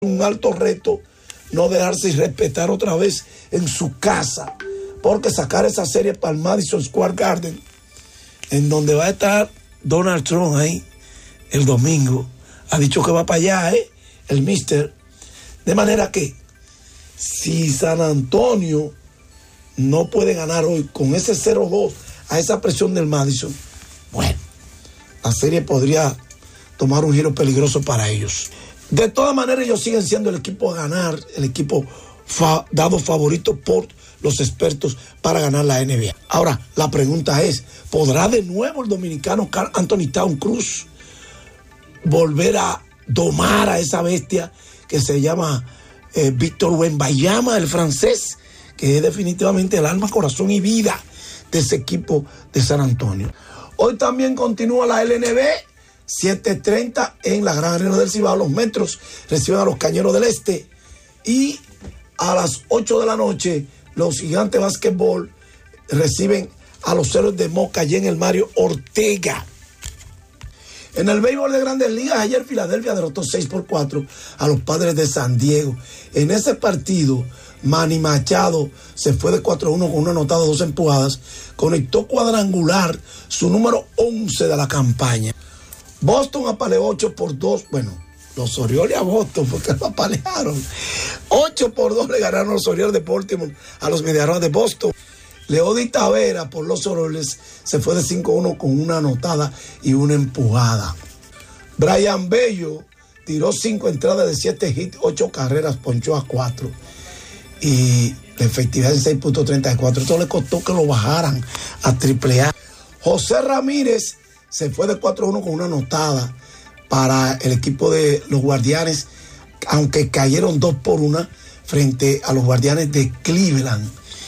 un alto reto no dejarse irrespetar otra vez en su casa, porque sacar esa serie para el Madison Square Garden, en donde va a estar Donald Trump ahí el domingo, ha dicho que va para allá, el mister. De manera que si San Antonio no puede ganar hoy con ese 0-2 a esa presión del Madison, bueno, la serie podría tomar un giro peligroso para ellos. De todas maneras, ellos siguen siendo el equipo a ganar, el equipo dado favorito por los expertos para ganar la NBA. Ahora, la pregunta es, ¿podrá de nuevo el dominicano Karl Anthony Towns Cruz volver a domar a esa bestia que se llama Víctor Wembanyama, el francés, que es definitivamente el alma, corazón y vida de ese equipo de San Antonio? Hoy también continúa la LNB, 7:30 en la Gran Arena del Cibao. Los Metros reciben a los Cañeros del Este. Y a las 8 de la noche, los Gigantes de Básquetbol reciben a los Héroes de Moca allí en el Mario Ortega. En el béisbol de Grandes Ligas, ayer Filadelfia derrotó 6-4 a los Padres de San Diego. En ese partido, Manny Machado se fue de 4-1 con una anotada, 2 empujadas. Conectó cuadrangular, su número 11 de la campaña. Boston apaleó 8-2. Bueno, los Orioles a Boston, porque lo apalearon. 8-2 le ganaron los Orioles de Baltimore a los Mediarrojas de Boston. Leody Tavera por los Orioles se fue de 5-1 con una anotada y una empujada. Brian Bello tiró 5 entradas de 7 hits, 8 carreras, ponchó a 4. Y la efectividad es 6.34. Esto le costó que lo bajaran a AAA. José Ramírez se fue de 4-1 con una anotada para el equipo de los Guardianes, aunque cayeron 2-1 frente a los Guardianes de Cleveland.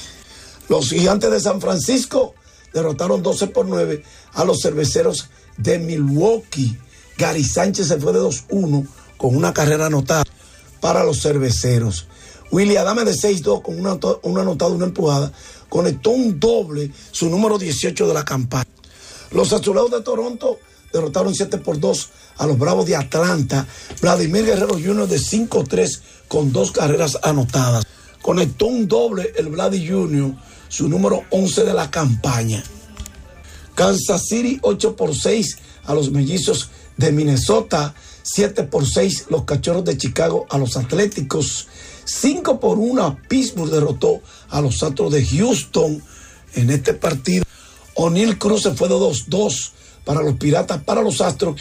Los Gigantes de San Francisco derrotaron 12-9 a los Cerveceros de Milwaukee. Gary Sánchez se fue de 2-1 con una carrera anotada para los Cerveceros. Willy Adame de 6-2 con una anotada, una empujada, conectó un doble, su número 18 de la campaña. Los Azulejos de Toronto derrotaron 7-2 a los Bravos de Atlanta. Vladimir Guerrero Jr. de 5-3 con 2 carreras anotadas. Conectó un doble el Vladi Jr., su número 11 de la campaña. Kansas City 8-6 a los Mellizos de Minnesota. 7-6 los Cachorros de Chicago a los Atléticos. 5-1 Pittsburgh derrotó a los Astros de Houston en este partido. O'Neill Cruz se fue de 2-2 para los Piratas. Para los Astros,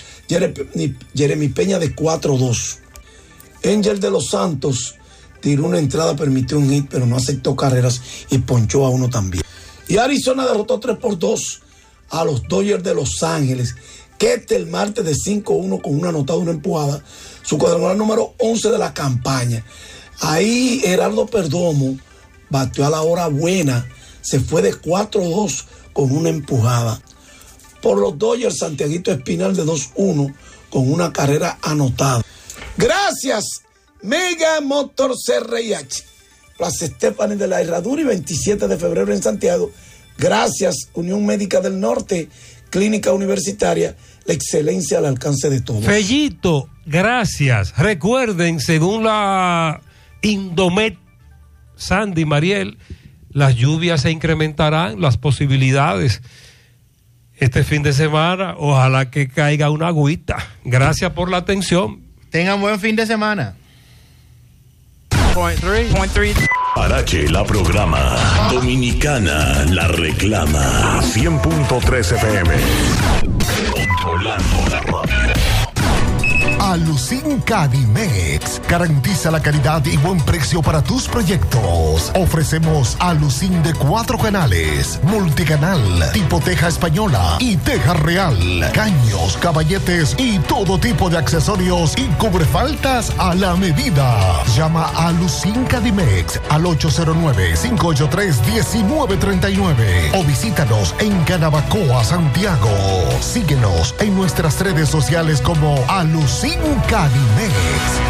Jeremy Peña de 4-2. Angel de los Santos tiró una entrada, permitió un hit, pero no aceptó carreras y ponchó a uno también. Y Arizona derrotó 3-2 a los Dodgers de Los Ángeles. Ketel Marte de 5-1 con una anotada, una empujada, su cuadrangular número 11 de la campaña. Ahí Gerardo Perdomo batió a la hora buena, se fue de 4-2 con una empujada. Por los Dodgers, Santiaguito Espinal de 2-1 con una carrera anotada. Gracias, Mega Motor CRIH, Plaza Estefani de la Herradura y 27 de febrero en Santiago. Gracias, Unión Médica del Norte, Clínica Universitaria, la excelencia al alcance de todos. Fellito, gracias. Recuerden, según la Indomet, Sandy Mariel, las lluvias se incrementarán, las posibilidades este fin de semana. Ojalá que caiga una agüita. Gracias por la atención. Tengan buen fin de semana. Parache la programa. Dominicana la reclama. 100.3 FM. Controlando la radio. Alucin Cadimex garantiza la calidad y buen precio para tus proyectos. Ofrecemos Alucin de 4 canales, multicanal, tipo teja española y teja real, caños, caballetes y todo tipo de accesorios y cubrefaltas a la medida. Llama a Alucin Cadimex al 809-583-1939 o visítanos en Canabacoa, Santiago. Síguenos en nuestras redes sociales como Alucin Cadimex.